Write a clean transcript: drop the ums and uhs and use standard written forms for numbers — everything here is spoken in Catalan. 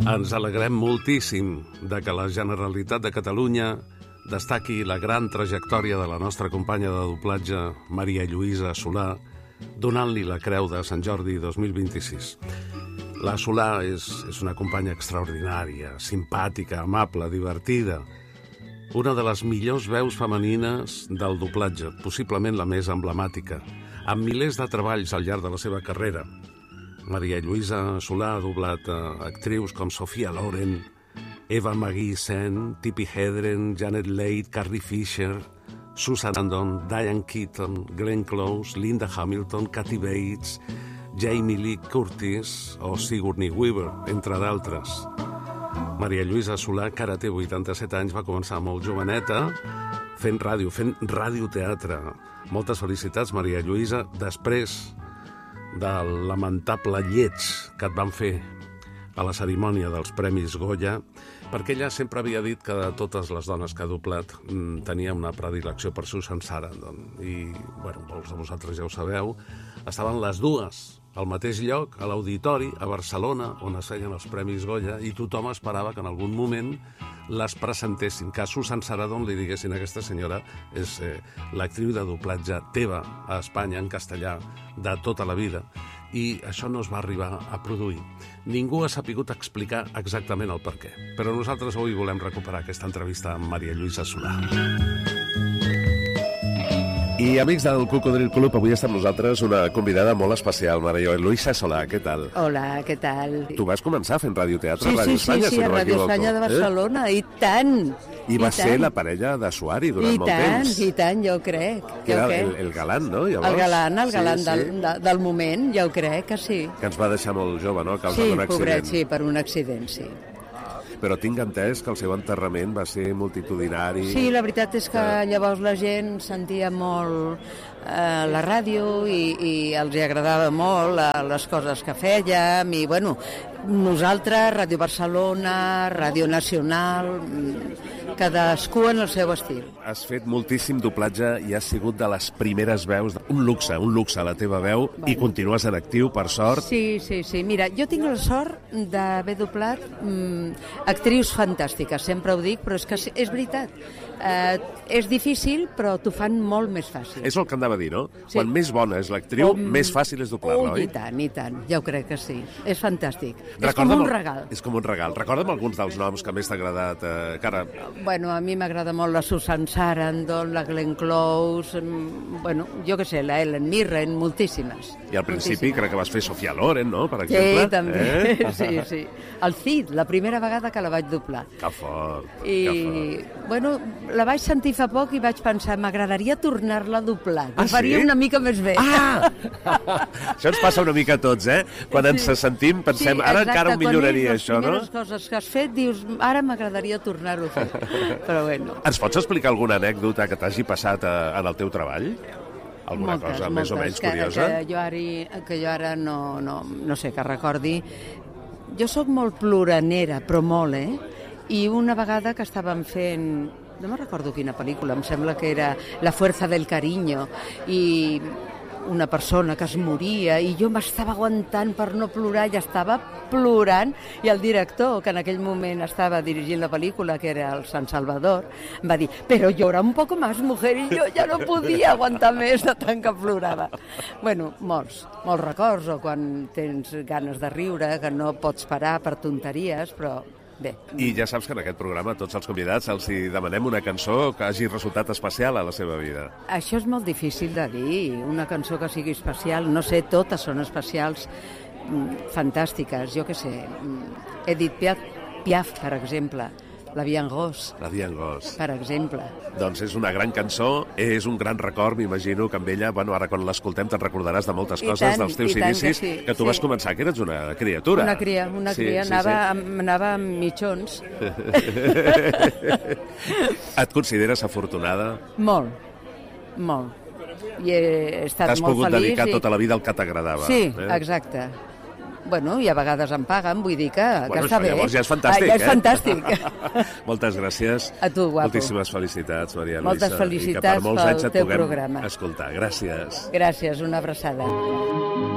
Ens alegrem moltíssim de que la Generalitat de Catalunya destaqui la gran trajectòria de la nostra companya de doblatge, Maria Lluïsa Solà, donant-li la Creu de Sant Jordi 2026. La Solà és una companya extraordinària, simpàtica, amable, divertida, una de les millors veus femenines del doblatge, possiblement la més emblemàtica, amb milers de treballs al llarg de la seva carrera. Maria Lluïsa Solà ha doblat actrius com Sophia Loren, Eva Marie Sen, Tippi Hedren, Janet Leigh, Carrie Fisher, Susan Sarandon, Diane Keaton, Glenn Close, Linda Hamilton, Kathy Bates, Jamie Lee Curtis o Sigourney Weaver, entre d'altres. Maria Lluïsa Solà, que ara té 87 anys, va començar molt joveneta fent ràdio, fent radioteatre. Moltes felicitats, Maria Lluïsa, després del lamentable lleig que et van fer a la cerimònia dels Premis Goya, perquè ella sempre havia dit que de totes les dones que ha doblat tenia una predilecció per Susan Sarandon. I, bueno, molts de vosaltres ja ho sabeu, estaven les dues al mateix lloc, a l'auditori, a Barcelona, on es feien els Premis Goya, i tothom esperava que en algun moment les presentessin, que a Susan Sarandon li diguessin: aquesta senyora és l'actriu de doblatge teva a Espanya en castellà de tota la vida, i això no es va arribar a produir. Ningú ha sapigut explicar exactament el per què, però nosaltres avui volem recuperar aquesta entrevista amb Maria Lluïsa Solà. I amics del Cocodril Club, avui està amb nosaltres una convidada molt especial, Maria Lluïsa Solà, què tal? Hola, què tal? Tu vas començar fent radioteatre a Ràdio Espanya, si no m'equivoco. Sí, a Ràdio Espanya de Barcelona, i tant! I va ser la parella de Suari durant molt temps. I tant, jo crec. Que era el galant, no? El galant del moment, ja ho crec que sí. Que ens va deixar molt jove, no? A causa d'un accident. Pobret, sí, per un accident, sí. Però tinc entès que el seu enterrament va ser multitudinari. Sí, la veritat és que llavors la gent sentia molt la ràdio i els agradava molt les coses que fèiem. I, bueno, nosaltres, Ràdio Barcelona, Ràdio Nacional, cadascú en el seu estil. Has fet moltíssim doblatge i has sigut de les primeres veus. Un luxe, la teva veu, i continues en actiu, per sort. Sí. Mira, jo tinc la sort d'haver doblat actrius fantàstiques, sempre ho dic, però és que és veritat. És difícil, però t'ho fan molt més fàcil. És el que anava a dir, no? Sí. Quan més bona és l'actriu, més fàcil és doblar-la, oi? I tant, ja ho crec que sí. És fantàstic. És com un regal. És com un regal. Recorda'm alguns dels noms que més t'ha agradat. Bueno, a mi m'agrada molt la Susan Sarandon, la Glenn Close, bueno, jo què sé, la Helen Mirren, moltíssimes. I al principi crec que vas fer Sophia Loren, no?, per exemple. Sí, també, sí. El Cid, la primera vegada que la vaig doblar. Que fort, bueno, la vaig sentir fa poc i vaig pensar, m'agradaria tornar-la a doblar, que faria una mica més bé. Això ens passa una mica a tots, Quan ens sentim pensem, ara encara ho milloraria, això, no? Quan les coses que has fet, dius, ara m'agradaria tornar-ho a fer. Però bueno. Ens pots explicar alguna anècdota que t'hagi passat en el teu treball? Alguna cosa més o menys curiosa? Que jo ara no sé, que recordi. Jo sóc molt ploranera, però molt, I una vegada que estàvem fent, no me'n recordo quina pel·lícula, em sembla que era La fuerza del cariño, i una persona que es moria, i jo m'estava aguantant per no plorar, i estava plorant, i el director, que en aquell moment estava dirigint la pel·lícula, que era el San Salvador, em va dir, però llora un poco más, mujer, i jo ja no podia aguantar més de tant que plorava. Bueno, molts records, o quan tens ganes de riure, que no pots parar per tonteries, però bé. I ja saps que en aquest programa tots els convidats els demanem una cançó que hagi resultat especial a la seva vida. Això és molt difícil de dir, una cançó que sigui especial, no sé, totes són especials, fantàstiques, jo què sé, Edith Piaf, per exemple, La Vie en Rose. La Vie en Rose. Per exemple. Doncs és una gran cançó, és un gran record, m'imagino que amb ella, bueno, ara quan l'escoltem te'n recordaràs de moltes coses, dels teus inicis, que tu vas començar, que eres una criatura. Una cria, anava amb mitjons. Et consideres afortunada? Molt. I he estat molt feliç. T'has pogut dedicar tota la vida al que t'agradava. Sí, exacte. Bueno, i a vegades em paguen, vull dir que està bé. Llavors ja és fantàstic, ja és fantàstic. Moltes gràcies. A tu, guapo. Moltíssimes felicitats, Maria Lluïsa. Moltes felicitats pel teu programa. Escoltar. Gràcies. Gràcies, una abraçada.